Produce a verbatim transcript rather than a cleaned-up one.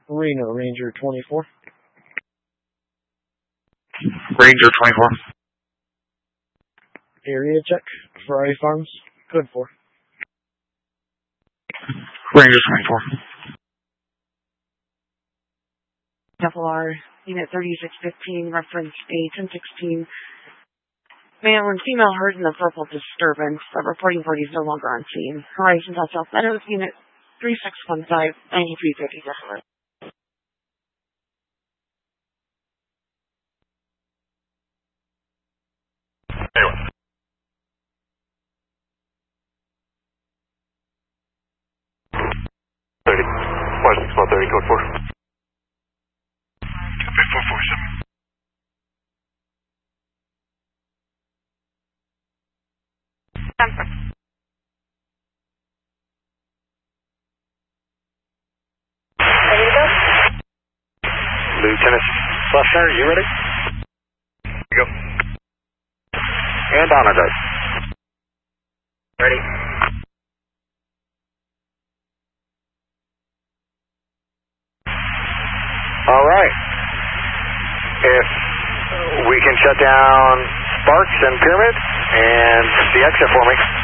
Reno, Ranger twenty-four. Ranger twenty-four. Area check, Ferrari Farms, code four. Ranger twenty-four. F L R, Unit thirty-six fifteen, reference A ten sixteen. Male and female heard in the purple disturbance, but reporting party is no longer on scene. Horizon South Meadows, Unit three six one five, ninety-three fifty, F L R. Anyway. thirty. five six one thirty, code four. Copy four four seven. Ready to go? Lieutenant Flushner, you ready? Go. And energize. Ready. All right. If we can shut down Sparks and Pyramid and the exit for me.